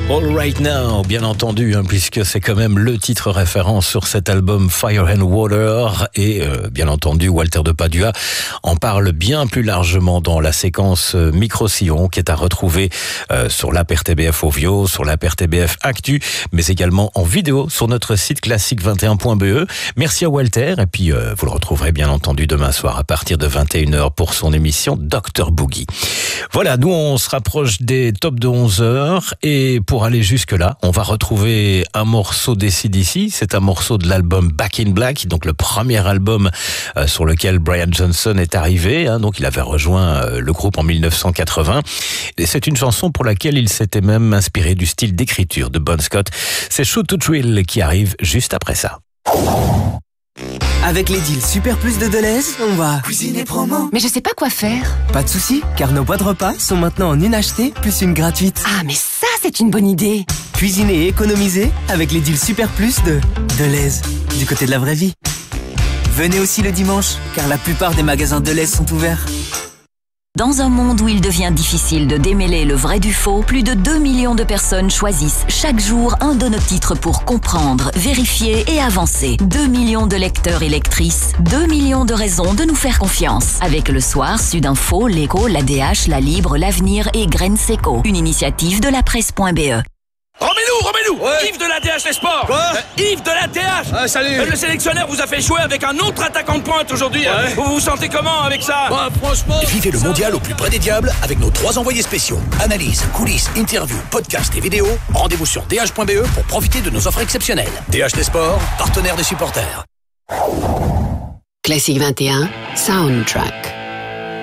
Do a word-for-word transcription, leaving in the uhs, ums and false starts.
All Right Now, bien entendu, hein, puisque c'est quand même le titre référence sur cet album Fire and Water. Et euh, bien entendu, Walter de Padua en parle bien plus largement dans la séquence euh, Micro-Sillon, qui est à retrouver euh, sur l'app R T B F Ovio, sur l'app R T B F Actu, mais également en vidéo sur notre site classique vingt et un point B E. Merci à Walter, et puis euh, vous le retrouverez bien entendu demain soir à partir de vingt et une heures pour son émission docteur Boogie. Voilà, nous on se rapproche des tops de onze heures, et pour aller jusque-là, on va retrouver un morceau d'A C D C. C'est un morceau de l'album Back in Black, donc le premier album euh, sur lequel Brian Johnson est arrivé. Hein, donc il avait rejoint euh, le groupe en mille neuf cent quatre-vingts. Et c'est une chanson pour laquelle il s'était même inspiré du style d'écriture de Bon Scott. C'est Shoot to Thrill qui arrive juste après ça. Avec les deals Super Plus de Deleuze, on va cuisiner promo. Mais je sais pas quoi faire. Pas de soucis, car nos boîtes repas sont maintenant en une achetée plus une gratuite. Ah, mais ça, c'est une bonne idée. Cuisiner et économiser avec les deals Super Plus de Deleuze, du côté de la vraie vie. Venez aussi le dimanche, car la plupart des magasins Deleuze sont ouverts. Dans un monde où il devient difficile de démêler le vrai du faux, plus de deux millions de personnes choisissent chaque jour un de nos titres pour comprendre, vérifier et avancer. deux millions de lecteurs et lectrices, deux millions de raisons de nous faire confiance. Avec Le Soir, Sudinfo, L'Écho, l'A D H, La Libre, L'Avenir et Graines Seco. Une initiative de la presse.be. Remets-nous, remets-nous ouais. Yves de l'A D H Les Sports. Quoi euh, Yves de l'A D H. Ah, salut. euh, Le sélectionneur vous a fait jouer avec un autre attaquant de pointe aujourd'hui. Ouais. Hein. Vous vous sentez comment avec ça? Bah, franchement... Vivez le mondial au plus près des diables avec nos trois envoyés spéciaux. Analyse, coulisses, interviews, podcasts et vidéos. Rendez-vous sur D H point B E pour profiter de nos offres exceptionnelles. D H Les Sports, partenaire des supporters. Classique vingt et un, Soundtrack.